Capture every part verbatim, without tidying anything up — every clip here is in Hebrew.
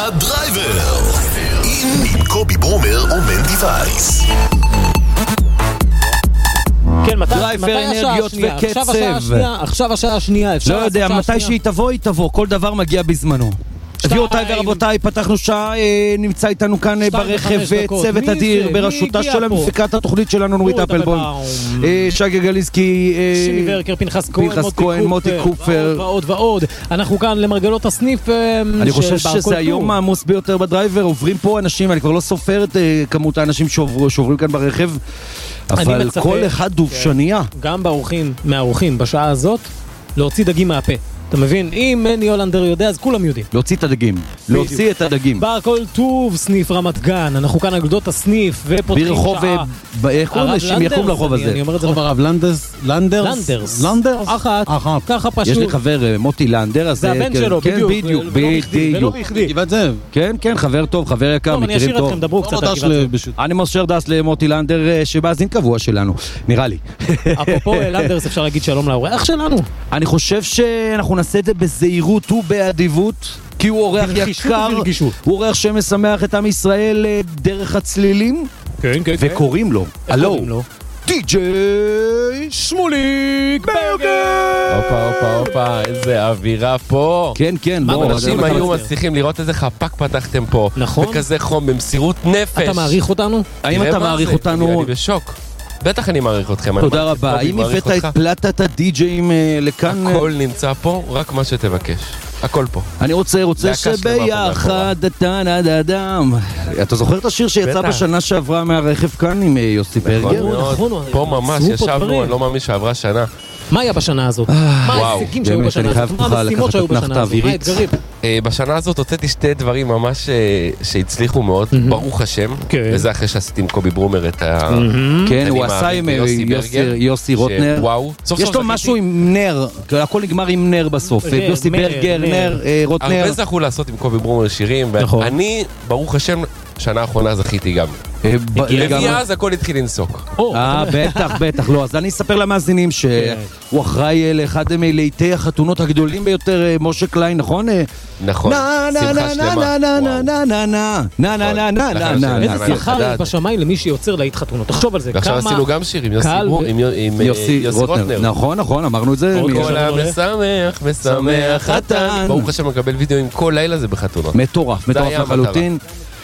הדרייבר עם קובי ברומר ומנדי וייס. כן, מתי, דרייבר, מתי השעה אנרגיות השנייה? וקצב. עכשיו השעה השנייה, עכשיו השעה השנייה, אפשר לא לעשות יודע, שעה מתי שנייה? שהיא תבוא, היא תבוא. כל דבר מגיע בזמנו. גבירותיי ורבותיי, פתחנו שעה, אה, נמצא איתנו כאן אה, ברכב וחמש דקות. צוות מי אדיר זה? בראשותה מי הגיע של פה? המפיקת התוכנית שלנו נורית נורית אפלבון, אפלבאום. אה, שגיא גליסקי, אה, שימי ורקר, פנחס כהן, פנחס כהן, מוטי קופר. ועוד ועוד ועוד. אנחנו כאן למרגלות הסניף אה, אני של חושב ברקול שזה היום טור. העמוס ביותר בדרייבר. עוברים פה אנשים, אני כבר לא סופר את אה, כמות האנשים שעובר- שעוברים כאן ברכב, אבל מצפה- כל אחד דובשניה. גם באורחים, מהאורחים בשעה הזאת, להוציא דגים מהפה. אתה מבין? אם מני הולנדר יודע, אז כולם יודעים. להוציא את הדגים, להוציא את הדגים. ברקול טוב, סניף רמת גן. אנחנו כאן על גדות הסניף, ופותחים ברחוב, שעה. אה, ב- איך קוראים הרב לשם לנדרס, יקום לרחוב אני- הזה? אני אומר את זה רחוב הרב לנדרס, לנדרס? לנדרס. לנדרס? אחת, אחת. ככה פשוט. יש לי חבר אה, מוטי לנדר, אז זה אה, הבן כן, שלו, כן, בדיוק. בדיוק, ולא בכדי, ולא בדיוק. בכדי. גבעת זאב. כן, כן, חבר טוב, חבר יקר, טוב, אני מכירים אשאיר טוב. אתכם, דברו לא קצת על מודש גבעת זאב. לבשוט. אני מוסר דס למוטי לנדר אה, שבאזין קבוע שלנו, נראה לי. אפרופו לנדרס, אפשר להגיד שלום לאורח שלנו. אני חושב שאנחנו נעשה את זה בזהירות ובאדיבות, כי הוא אורח ברגישות יקר, וברגישות. הוא אורח שמשמח את עם ישראל אה, דרך הצלילים, כן, כן, וקוראים לו, הלו, לו? די-ג'יי שמוליק ברגר! הופה, הופה, הופה, איזה אווירה פה. כן, כן, מה, בוא, אנשים אתה- היו אתה- מצליחים לראות איזה חפק פתחתם פה. נכון. בכזה חום, במסירות נפש. אתה מעריך אותנו? האם תראה אתה מה מעריך זה, אותנו? אני בשוק. בטח אני מעריך אתכם. תודה אני רבה. קובי, האם מעריך הבאת אותך. את פלטת הדי-ג'אים אה, לכאן? הכל נמצא פה, רק מה שתבקש. הכל פה. אני רוצה, רוצה להקה שלמה פה שביחד דתנדדם. אתה זוכר את השיר שיצא בטח. בשנה שעברה מהרכב כאן עם אה, יוסי נכון ברגר? מאוד. נכון, פה עשו ממש פה ישבנו, דברים. אני לא מאמין שעברה שנה. מה היה בשנה הזאת? מה וואו, ההישגים שהיו באמת, בשנה אני חייב הזאת? מה לך המשימות לקחת שהיו אתנחתא בשנה הזאת? מה אווירית. האתגרים? אה, בשנה הזאת הוצאתי שתי דברים ממש אה, שהצליחו מאוד, ברוך השם, כן. וזה אחרי שעשיתי עם קובי ברומר את ה... כן, אני הוא עשה מאמין עם אה, ביוסי יוסי- ברגר, יוסי רוטנר. שוואו, סוף יש סוף לו זכיתי. משהו עם נר, הכל נגמר עם נר בסוף. נר, יוסי נר, ברגר, נר. נר, אה, רוטנר. הרבה זכו לעשות עם קובי ברומר שירים, נכון. ואני, ברוך השם, שנה האחרונה זכיתי גם. אה, ב- לגמרי. ומאז הכל התחיל לנסוק. או, אה, בטח, בטח, לא. אז אני אספר למאזינים שהוא אחראי אה, לאחד מלהיטי החתונות הגדולים ביותר, אה, משה קליין, נכון? אה, נכון, נה נה שמחה נה שלמה. נה נה וואו. נה נה נה נה נה נה נה נה נה איזה אני שכר חדד. יש בשמיים למי שיוצר להיט חתונות. תחשוב על זה. ועכשיו כמה- עשינו גם שיר עם יוסי קהל בור- ו- עם יו- עם, אה, יוסי רוטנר. נכון, נכון, אמרנו את זה. עוד מי- כל כל המשמח, משמח חתן. ברוך השם מקבל וידאו עם כל לילה זה בחתונות. מטורף, מטורף היה לחלוטין.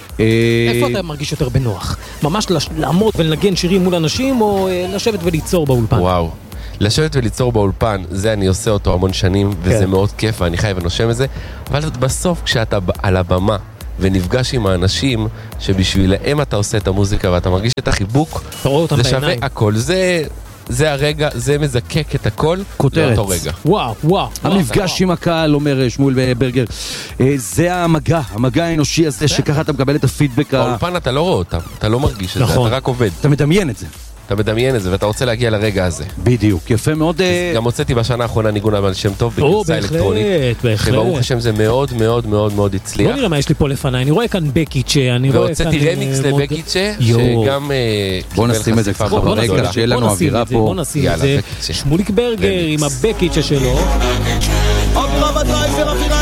איפה אתה מרגיש יותר בנוח? ממש לש- לעמוד ולנגן שירים מול אנשים, או אה, לשבת וליצור באולפן? וואו. לשבת וליצור באולפן, זה אני עושה אותו המון שנים, וזה כן. מאוד כיף ואני חי ונושם את זה, אבל בסוף כשאתה ב- על הבמה ונפגש עם האנשים שבשבילהם אתה עושה את המוזיקה ואתה מרגיש את החיבוק, אתה רואה אותם זה שווה בעיניים. הכל. זה, זה הרגע, זה מזקק את הכל כותרת. לאותו רגע. וואו, וואו. המפגש עם הקהל, אומר אה, שמואל ברגר, אה, זה המגע, המגע האנושי הזה שככה אתה מקבל את הפידבק, ה- באולפן אתה לא רואה אותם, אתה לא מרגיש את זה, נכון. אתה רק עובד. אתה מדמיין את זה. אתה מדמיין את זה ואתה רוצה להגיע לרגע הזה. בדיוק, יפה מאוד. אה, גם הוצאתי בשנה האחרונה ניגון על שם טוב או, בגרסה בהחלט, אלקטרונית. בהחלט. שברוך השם זה מאוד מאוד מאוד מאוד הצליח. בוא נראה מה יש לי פה לפניי. אני רואה כאן בקיצ'ה, אני רואה כאן... והוצאתי אה, רמיקס מוד- לבקיצ'ה, יואו. שגם אה, בוא קיבל נשים את זה חשיפה ככה מאוד ברגע, גדולה. שיהיה לנו בוא נשים אווירה את זה, פה. בוא נשים את יאללה, זה. בקיצ'ה. שמוליק ברגר עם רמיקס. הבקיצ'ה שלו. עוד פעם הדרייבר, אווירה